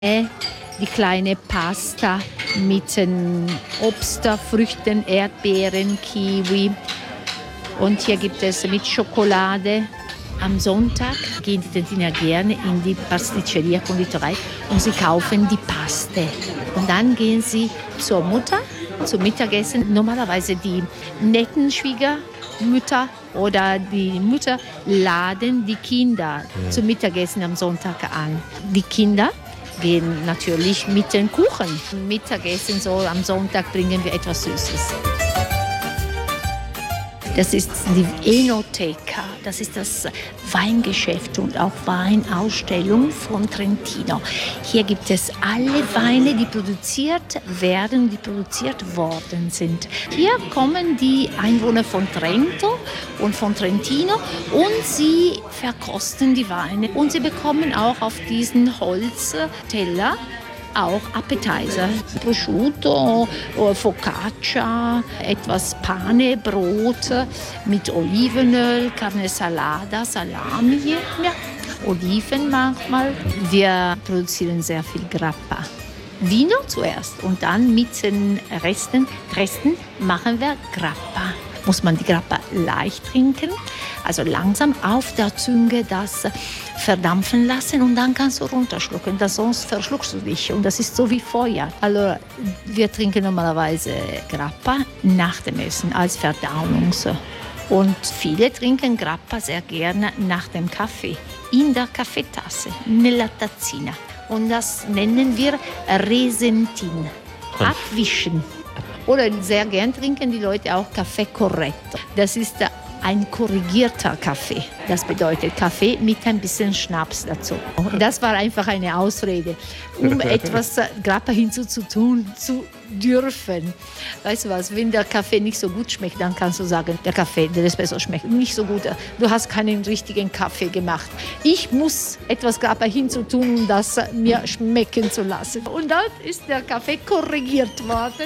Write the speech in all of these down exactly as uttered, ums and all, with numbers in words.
Die kleine Pasta mit Obst, Früchten, Erdbeeren, Kiwi. Und hier gibt es mit Schokolade. Am Sonntag gehen die Trentiner gerne in die Pasticceria, Konditorei und sie kaufen die Paste. Und dann gehen sie zur Mutter zum Mittagessen. Normalerweise die netten Schwiegermütter oder die Mütter laden die Kinder ja. zum Mittagessen am Sonntag an. Die Kinder gehen natürlich mit den Kuchen. Mittagessen so am Sonntag bringen wir etwas Süßes. Das ist die Enoteca, das ist das Weingeschäft und auch Weinausstellung von Trentino. Hier gibt es alle Weine, die produziert werden, die produziert worden sind. Hier kommen die Einwohner von Trento und von Trentino und sie verkosten die Weine. Und sie bekommen auch auf diesen Holzteller auch Appetizer, Prosciutto, Focaccia, etwas Pane, Brot mit Olivenöl, Carne Salada, Salami, ja, Oliven manchmal. Wir produzieren sehr viel Grappa. Vino zuerst und dann mit den Resten, Resten machen wir Grappa. Muss man die Grappa leicht trinken, also langsam auf der Zunge das verdampfen lassen und dann kannst du runterschlucken, das sonst verschluckst du dich und das ist so wie Feuer. Also wir trinken normalerweise Grappa nach dem Essen als Verdauungs. Und viele trinken Grappa sehr gerne nach dem Kaffee, in der Kaffeetasse, nella tazzina. Und das nennen wir Resentin, abwischen. Oder sehr gern trinken die Leute auch Kaffee Corretto. Das ist ein korrigierter Kaffee. Das bedeutet Kaffee mit ein bisschen Schnaps dazu. Das war einfach eine Ausrede, um etwas Grappa hinzuzutun zu dürfen. Weißt du was, wenn der Kaffee nicht so gut schmeckt, dann kannst du sagen, der Kaffee, der Espresso schmeckt nicht so gut. Du hast keinen richtigen Kaffee gemacht. Ich muss etwas Grappa hinzutun, um das mir schmecken zu lassen. Und dann ist der Kaffee korrigiert worden.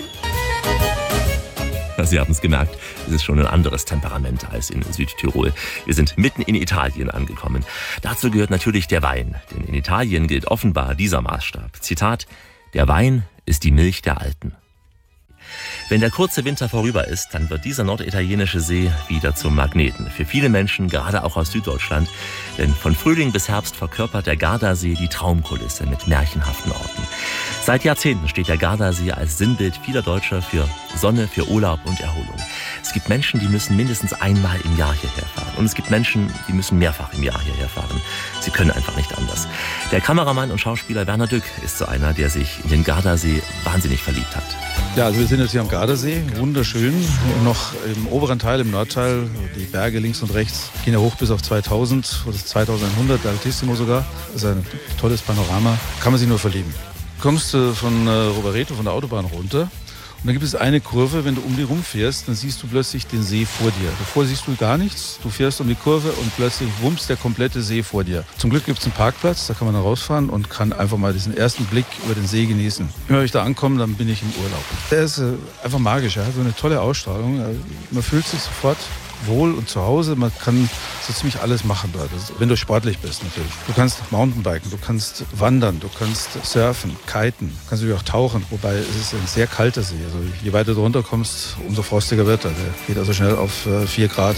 Sie haben es gemerkt, es ist schon ein anderes Temperament als in Südtirol. Wir sind mitten in Italien angekommen. Dazu gehört natürlich der Wein, denn in Italien gilt offenbar dieser Maßstab. Zitat: Der Wein ist die Milch der Alten. Wenn der kurze Winter vorüber ist, dann wird dieser norditalienische See wieder zum Magneten. Für viele Menschen, gerade auch aus Süddeutschland. Denn von Frühling bis Herbst verkörpert der Gardasee die Traumkulisse mit märchenhaften Orten. Seit Jahrzehnten steht der Gardasee als Sinnbild vieler Deutscher für Sonne, für Urlaub und Erholung. Es gibt Menschen, die müssen mindestens einmal im Jahr hierher fahren. Und es gibt Menschen, die müssen mehrfach im Jahr hierher fahren. Sie können einfach nicht anders. Der Kameramann und Schauspieler Werner Dück ist so einer, der sich in den Gardasee wahnsinnig verliebt hat. Ja, also wir sind jetzt hier am Gardasee, wunderschön. Noch im oberen Teil, im Nordteil, die Berge links und rechts gehen ja hoch bis auf zweitausend oder zweitausendeinhundert, Altissimo sogar. Das ist ein tolles Panorama, kann man sich nur verlieben. Du kommst von Rovereto, von der Autobahn runter. Und dann gibt es eine Kurve, wenn du um die rumfährst, dann siehst du plötzlich den See vor dir. Davor siehst du gar nichts, du fährst um die Kurve und plötzlich wummst der komplette See vor dir. Zum Glück gibt es einen Parkplatz, da kann man dann rausfahren und kann einfach mal diesen ersten Blick über den See genießen. Immer wenn ich da ankomme, dann bin ich im Urlaub. Der ist einfach magisch, er hat so eine tolle Ausstrahlung. Man fühlt sich sofort wohl und zu Hause. Man kann so ziemlich alles machen dort, wenn du sportlich bist natürlich. Du kannst Mountainbiken, du kannst wandern, du kannst surfen, kiten, du kannst natürlich auch tauchen, wobei es ist ein sehr kalter See. Also je weiter du runter kommst, umso frostiger wird er. Der geht also schnell auf vier Grad.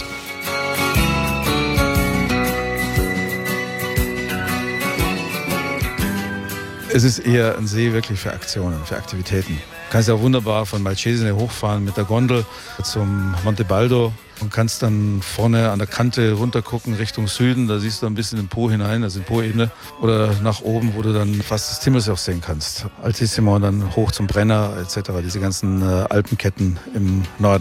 Es ist eher ein See wirklich für Aktionen, für Aktivitäten. Du kannst ja auch wunderbar von Malcesine hochfahren mit der Gondel zum Monte Baldo und kannst dann vorne an der Kante runtergucken Richtung Süden. Da siehst du ein bisschen in den Po hinein, also in die Po-Ebene. Oder nach oben, wo du dann fast das Timmelsjoch auch sehen kannst. Altissimo und dann hoch zum Brenner et cetera. Diese ganzen Alpenketten im Norden.